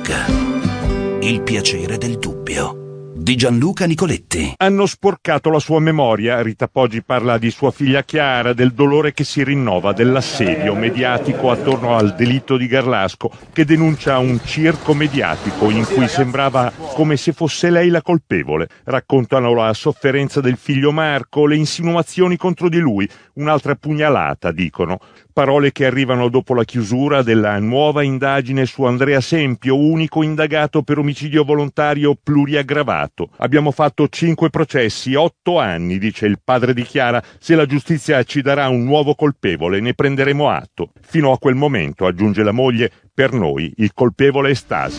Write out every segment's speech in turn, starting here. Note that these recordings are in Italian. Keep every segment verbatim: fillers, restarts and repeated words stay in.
Dog. Il piacere del dubbio di Gianluca Nicoletti. Hanno sporcato la sua memoria. Rita Poggi parla di sua figlia Chiara, del dolore che si rinnova, dell'assedio mediatico attorno al delitto di Garlasco, che denuncia un circo mediatico in cui sembrava come se fosse lei la colpevole. Raccontano la sofferenza del figlio Marco, le insinuazioni contro di lui, un'altra pugnalata, dicono. Parole che arrivano dopo la chiusura della nuova indagine su Andrea Sempio, unico indagato per omicidio volontario pluriaggravato. Abbiamo fatto cinque processi, otto anni, dice il padre di Chiara. Se la giustizia ci darà un nuovo colpevole, ne prenderemo atto. Fino a quel momento, aggiunge la moglie, per noi il colpevole è Stasi.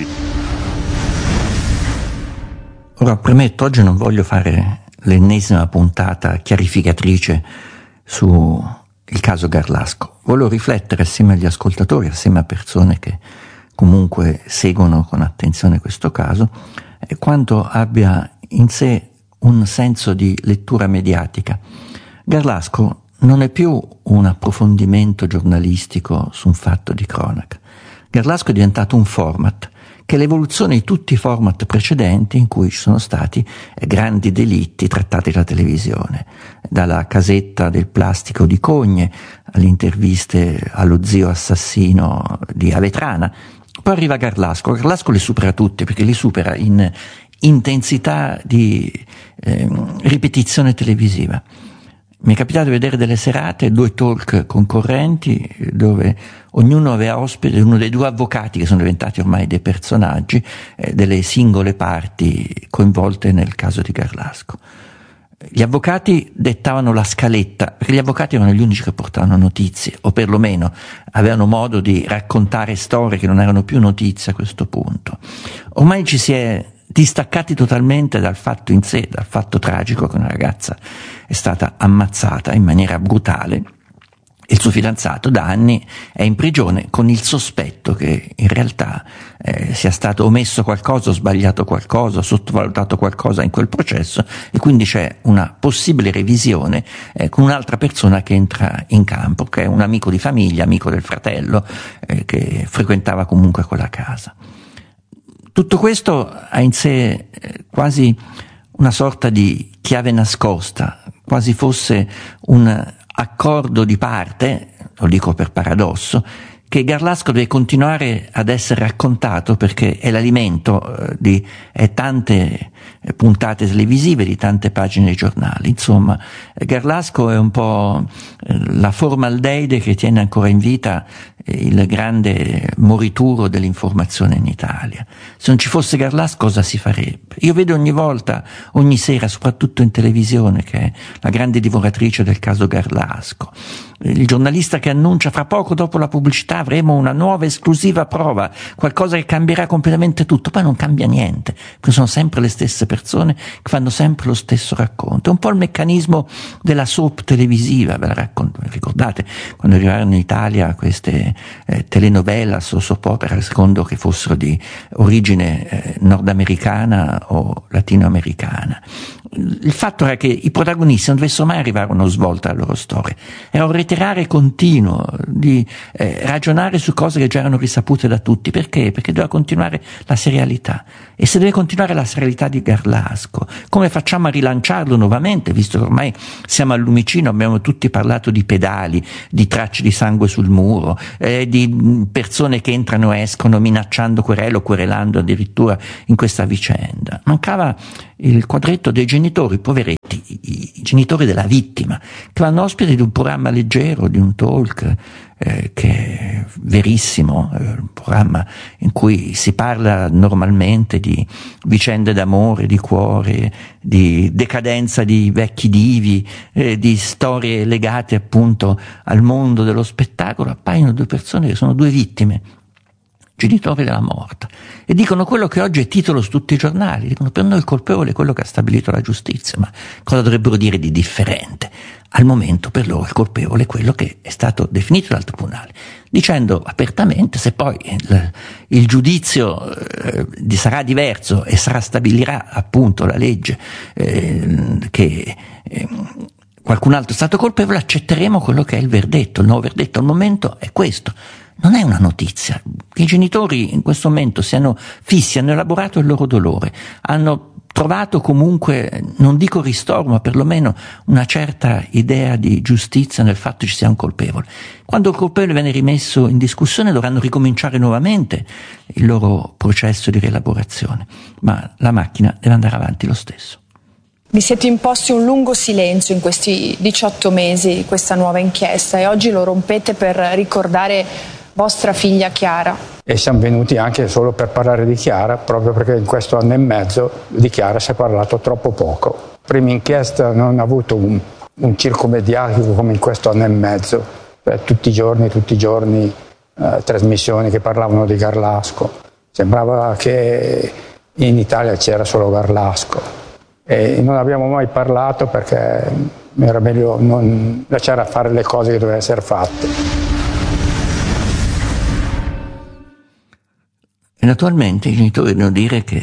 Ora, premetto, oggi non voglio fare l'ennesima puntata chiarificatrice su il caso Garlasco. Volevo riflettere assieme agli ascoltatori, assieme a persone che comunque seguono con attenzione questo caso, eh, quanto abbia in sé un senso di lettura mediatica. Garlasco non è più un approfondimento giornalistico su un fatto di cronaca. Garlasco è diventato un format, che è l'evoluzione di tutti i format precedenti in cui ci sono stati grandi delitti trattati dalla televisione, dalla casetta del plastico di Cogne alle interviste allo zio assassino di Avetrana. Poi arriva Garlasco. Garlasco li supera tutti, perché li supera in intensità di eh, ripetizione televisiva. Mi è capitato di vedere delle serate, due talk concorrenti, dove ognuno aveva ospite uno dei due avvocati che sono diventati ormai dei personaggi eh, delle singole parti coinvolte nel caso di Garlasco. Gli avvocati dettavano la scaletta, perché gli avvocati erano gli unici che portavano notizie, o perlomeno avevano modo di raccontare storie che non erano più notizie a questo punto. Ormai ci si è distaccati totalmente dal fatto in sé, dal fatto tragico che una ragazza è stata ammazzata in maniera brutale. Il suo fidanzato da anni è in prigione con il sospetto che in realtà eh, sia stato omesso qualcosa, o sbagliato qualcosa, o sottovalutato qualcosa in quel processo, e quindi c'è una possibile revisione eh, con un'altra persona che entra in campo, che è un amico di famiglia, amico del fratello, eh, che frequentava comunque quella casa. Tutto questo ha in sé eh, quasi una sorta di chiave nascosta, quasi fosse un accordo di parte, lo dico per paradosso, che Garlasco deve continuare ad essere raccontato perché è l'alimento eh, di eh, tante eh, puntate televisive, di tante pagine dei giornali. Insomma, eh, Garlasco è un po' eh, la formaldeide che tiene ancora in vita eh, il grande morituro dell'informazione in Italia. Se non ci fosse Garlasco, cosa si farebbe? Io vedo ogni volta, ogni sera, soprattutto in televisione, che è la grande divoratrice del caso Garlasco, il giornalista che annuncia: fra poco, dopo la pubblicità, avremo una nuova esclusiva prova, qualcosa che cambierà completamente tutto. Poi non cambia niente, perché sono sempre le stesse persone che fanno sempre lo stesso racconto. È un po' il meccanismo della soap televisiva, ve la racconto, ricordate quando arrivarono in Italia queste eh, telenovelas o soap opera, secondo che fossero di origine eh, nordamericana o latinoamericana. Il fatto era che i protagonisti non dovessero mai arrivare a una svolta alla loro storia, era un reiterare continuo di eh, ragionare su cose che già erano risapute da tutti. Perché? Perché doveva continuare la serialità, e se deve continuare la serialità di Garlasco, come facciamo a rilanciarlo nuovamente, visto che ormai siamo al lumicino, abbiamo tutti parlato di pedali, di tracce di sangue sul muro, eh, di persone che entrano e escono minacciando querela o querelando addirittura in questa vicenda. Mancava il quadretto dei genitori, poveretti, i, i genitori della vittima, che vanno ospiti di un programma leggero, di un talk eh, che è verissimo, eh, un programma in cui si parla normalmente di vicende d'amore, di cuore, di decadenza di vecchi divi, eh, di storie legate appunto al mondo dello spettacolo. Appaiono due persone che sono due vittime, genitori della morta, e dicono quello che oggi è titolo su tutti i giornali. Dicono: per noi il colpevole è quello che ha stabilito la giustizia. Ma cosa dovrebbero dire di differente? Al momento per loro il colpevole è quello che è stato definito dal tribunale, dicendo apertamente: se poi il, il giudizio eh, sarà diverso e sarà stabilirà appunto la legge eh, che eh, qualcun altro è stato colpevole, accetteremo quello che è il verdetto. Il nuovo verdetto al momento è questo. non è una notizia. I genitori in questo momento siano fissi, hanno elaborato il loro dolore, hanno trovato comunque, non dico ristoro, ma perlomeno una certa idea di giustizia nel fatto che ci sia un colpevole. Quando il colpevole viene rimesso in discussione dovranno ricominciare nuovamente il loro processo di rielaborazione, ma la macchina deve andare avanti lo stesso. Vi siete imposti un lungo silenzio in questi diciotto mesi di questa nuova inchiesta e oggi lo rompete per ricordare vostra figlia Chiara. E siamo venuti anche solo per parlare di Chiara, proprio perché in questo anno e mezzo di Chiara si è parlato troppo poco. Prima inchiesta non ha avuto un, un circo mediatico come in questo anno e mezzo, eh, tutti i giorni, tutti i giorni eh, trasmissioni che parlavano di Garlasco. Sembrava che in Italia c'era solo Garlasco e non abbiamo mai parlato perché era meglio non lasciare fare le cose che dovevano essere fatte. E naturalmente i genitori devono dire che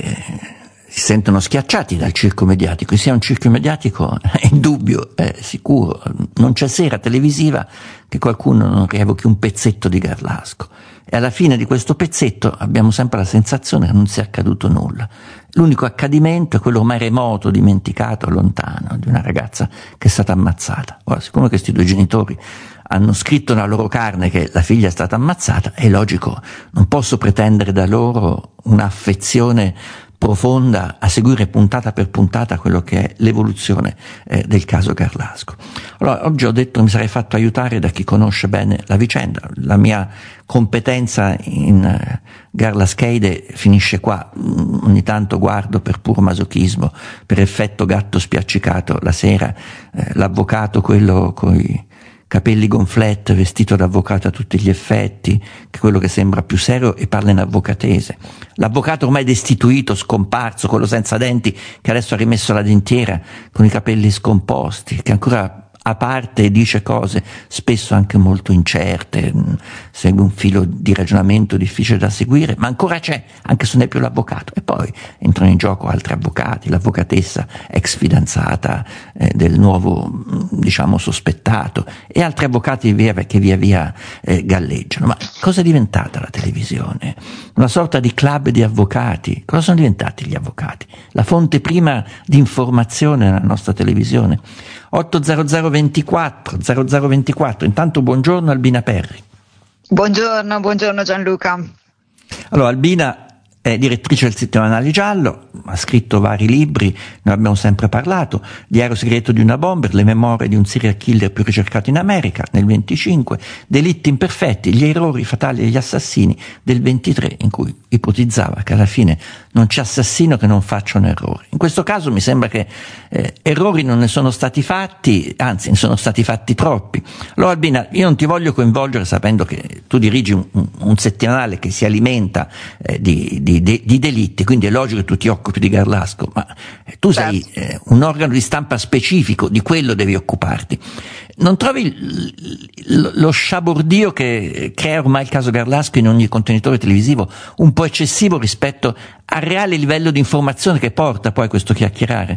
si sentono schiacciati dal circo mediatico. Se sia un circo mediatico è indubbio, è sicuro. Non c'è sera televisiva che qualcuno non rievochi un pezzetto di Garlasco. E alla fine di questo pezzetto abbiamo sempre la sensazione che non sia accaduto nulla. L'unico accadimento è quello ormai remoto, dimenticato, lontano, di una ragazza che è stata ammazzata. Ora, siccome questi due genitori hanno scritto nella loro carne che la figlia è stata ammazzata, è logico, non posso pretendere da loro un'affezione profonda a seguire puntata per puntata quello che è l'evoluzione eh, del caso Garlasco. Allora, oggi ho detto che mi sarei fatto aiutare da chi conosce bene la vicenda. La mia competenza in eh, Garlascheide finisce qua. Mm, ogni tanto guardo per puro masochismo, per effetto gatto spiaccicato la sera, eh, l'avvocato, quello coi capelli gonflette, vestito da avvocato a tutti gli effetti, che è quello che sembra più serio e parla in avvocatese. L'avvocato ormai destituito, scomparso, quello senza denti, che adesso ha rimesso la dentiera, con i capelli scomposti, che ancora a parte dice cose spesso anche molto incerte, segue un filo di ragionamento difficile da seguire, ma ancora c'è, anche se non è più l'avvocato. E poi entrano in gioco altri avvocati, l'avvocatessa ex fidanzata eh, del nuovo, diciamo, sospettato, e altri avvocati via, che via via eh, galleggiano. Ma cosa è diventata la televisione? Una sorta di club di avvocati. Cosa sono diventati gli avvocati? La fonte prima di informazione nella nostra televisione. otto zero zero ventiquattro zero zero ventiquattro. Intanto buongiorno Albina Perri. Buongiorno, buongiorno Gianluca. Allora, Albina è direttrice del settimanale Giallo, ha scritto vari libri, ne abbiamo sempre parlato: Diario segreto di una bomber, le memorie di un serial killer più ricercato in America nel venticinque, Delitti imperfetti, gli errori fatali degli assassini del ventitré, in cui ipotizzava che alla fine non c'è assassino che non faccia un errore. In questo caso mi sembra che eh, errori non ne sono stati fatti, anzi ne sono stati fatti troppi. Allora Albina, io non ti voglio coinvolgere sapendo che tu dirigi un, un settimanale che si alimenta eh, di, di Di, di delitti, quindi è logico che tu ti occupi di Garlasco, ma tu sei eh, un organo di stampa specifico, di quello devi occuparti. Non trovi l, l, lo sciabordio che crea ormai il caso Garlasco in ogni contenitore televisivo un po' eccessivo rispetto al reale livello di informazione che porta poi questo chiacchierare?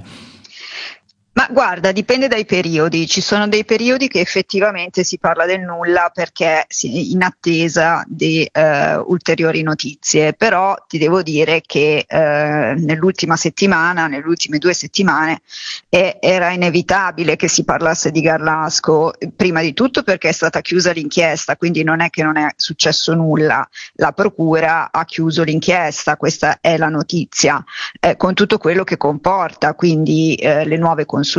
Ma guarda, dipende dai periodi. Ci sono dei periodi che effettivamente si parla del nulla perché si è in attesa di eh, ulteriori notizie, però ti devo dire che eh, nell'ultima settimana, nelle ultime due settimane, eh, era inevitabile che si parlasse di Garlasco, prima di tutto perché è stata chiusa l'inchiesta, quindi non è che non è successo nulla, la procura ha chiuso l'inchiesta, questa è la notizia, eh, con tutto quello che comporta, quindi eh, le nuove consulenze,